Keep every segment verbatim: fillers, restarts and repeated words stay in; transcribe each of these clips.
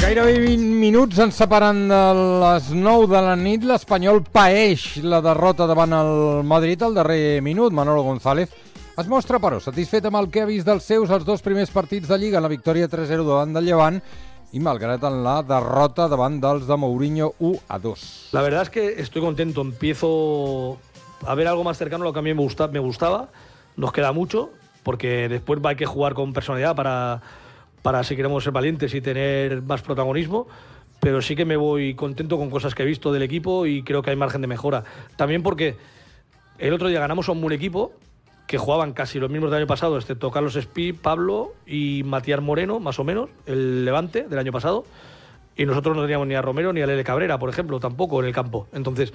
Gairebé vint minuts ens separen de les nou de la nit. L'Espanyol paeix la derrota davant el Madrid al darrer minut. Manolo González es mostra, però, satisfet amb el que ha vist dels seus els dos primers partits de Lliga, en la victòria tres a zero davant del Llevant y malgrat en la derrota davant dels de Mourinho u a dos. La verdad es que estoy contento. Empiezo a ver algo más cercano a lo que a mí me gusta, me gustaba. Nos queda mucho, porque después hay que jugar con personalidad para... para si queremos ser valientes y tener más protagonismo, pero sí que me voy contento con cosas que he visto del equipo y creo que hay margen de mejora. También porque el otro día ganamos a un buen equipo que jugaban casi los mismos del año pasado, excepto Carlos Espí, Pablo y Matías Moreno, más o menos, el Levante del año pasado, y nosotros no teníamos ni a Romero ni a Lele Cabrera, por ejemplo, tampoco en el campo. Entonces,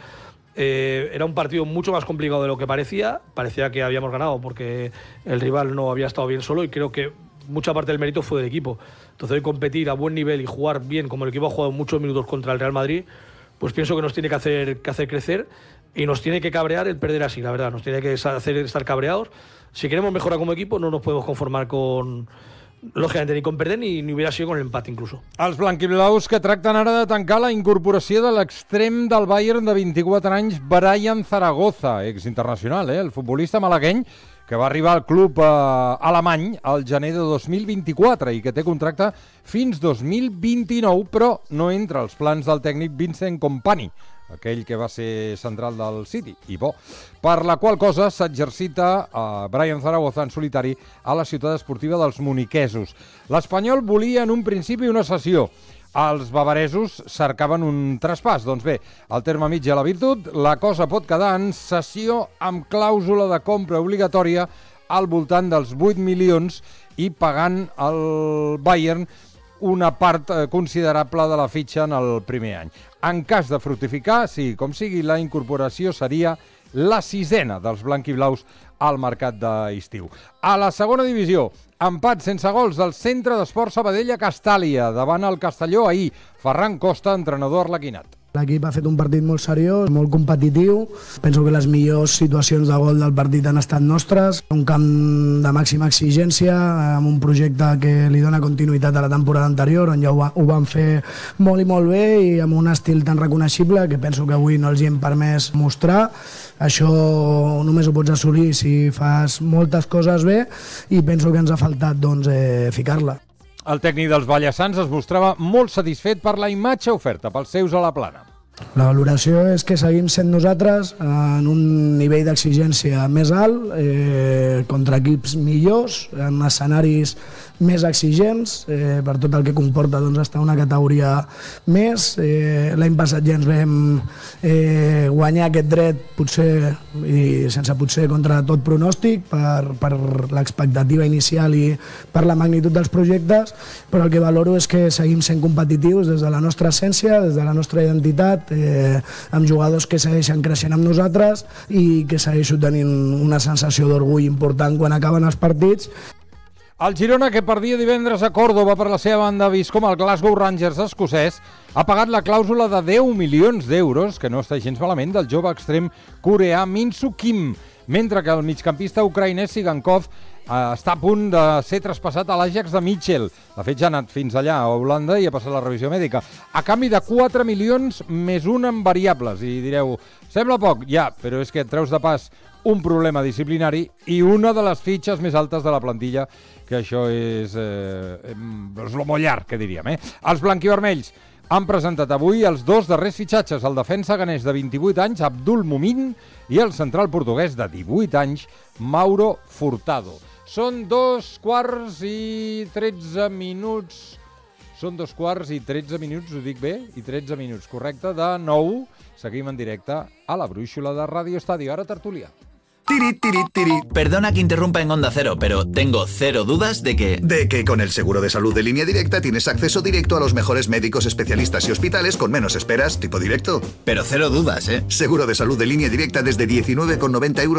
eh, era un partido mucho más complicado de lo que parecía. Parecía que habíamos ganado porque el rival no había estado bien solo y creo que mucha parte del mérito fue del equipo. Entonces, hoy competir a buen nivel y jugar bien, como el equipo ha jugado muchos minutos contra el Real Madrid, pues pienso que nos tiene que hacer, que hacer crecer y nos tiene que cabrear el perder así, la verdad. Nos tiene que hacer estar cabreados. Si queremos mejorar como equipo, no nos podemos conformar con, lògicament, ni con perder ni, ni hubiera sido con el empate, incluso. Els blanquiblaus que tracten ara de tancar la incorporació de l'extrem del Bayern de vint-i-quatre anys, Brian Zaragoza, exinternacional, eh? El futbolista malagueny, que va arribar al club eh, alemany al gener de dos mil vint-i-quatre i que té contracte fins dos mil vint-i-nou, però no entra als plans del tècnic Vincent Kompany, aquell que va ser central del City, i bo, per la qual cosa s'exercita a Brian Zaragoza en solitari a la ciutat esportiva dels muniquesos. L'Espanyol volia en un principi una cessió. Els bavaresos cercaven un traspàs. Doncs bé, al terme mig de la virtut, la cosa pot quedar en cessió amb clàusula de compra obligatòria al voltant dels vuit milions i pagant al Bayern una part considerable de la fitxa en el primer any. En cas de fructificar, sí, com sigui, la incorporació seria la sisena dels blanquiblaus al mercat d'estiu. A la segona divisió, empat sense gols del Centre d'Esports Sabadell a Castàlia, davant el Castelló ahir. Ferran Costa, entrenador arlequinat. L'equip ha fet un partit molt seriós, molt competitiu. Penso que les millors situacions de gol del partit han estat nostres. Un camp de màxima exigència, amb un projecte que li dona continuïtat a la temporada anterior, on ja ho, va, ho van fer molt i molt bé i amb un estil tan reconeixible que penso que avui no els hi hem permès mostrar. Això només ho pots assolir si fas moltes coses bé i penso que ens ha faltat doncs, eh, ficar-la. El tècnic dels Ballassans es mostrava molt satisfet per la imatge oferta pels seus a la plana. La valoració és que seguim sent nosaltres en un nivell d'exigència més alt, eh, contra equips millors, en escenaris més exigents, eh, per tot el que comporta doncs, estar una categoria més. Eh, L'any passat ja ens vam eh, guanyar aquest dret, potser, i sense potser contra tot pronòstic, per, per l'expectativa inicial i per la magnitud dels projectes, però el que valoro és que seguim sent competitius des de la nostra essència, des de la nostra identitat, eh, amb jugadors que segueixen creixent amb nosaltres i que segueixo tenint una sensació d'orgull important quan acaben els partits. El Girona, que perdia divendres a Còrdova per la seva banda, vist com el Glasgow Rangers escocès, ha pagat la clàusula de deu milions d'euros, que no està gens malament, del jove extrem coreà Min Soo Kim, mentre que el migcampista ucraïnès Sigankov eh, està a punt de ser traspassat a l'Ajax de Mitchell. De fet, ja ha anat fins allà, a Holanda, i ha passat la revisió mèdica. A canvi de quatre milions més un en variables. I direu, sembla poc? Ja, però és que et treus de pas un problema disciplinari i una de les fitxes més altes de la plantilla, que això és, eh, és lo molt llarg, que diríem. Eh? Els blanquivermells han presentat avui els dos darrers fitxatges, el defensa ganès de vint-i-vuit anys, Abdul Mumin, i el central portuguès de divuit anys, Mauro Furtado. Són dos quarts i tretze minuts... Són dos quarts i tretze minuts, ho dic bé? I tretze minuts, correcte, de nou. Seguim en directe a la brúixola de Radio Estadio. Ara tertulià. Tiri, tiri, tiri. Perdona que interrumpa en Onda Cero, pero tengo cero dudas de que... De que con el seguro de salud de Línea Directa tienes acceso directo a los mejores médicos, especialistas y hospitales con menos esperas, tipo directo. Pero cero dudas, ¿eh? Seguro de salud de Línea Directa desde diecinueve con noventa euros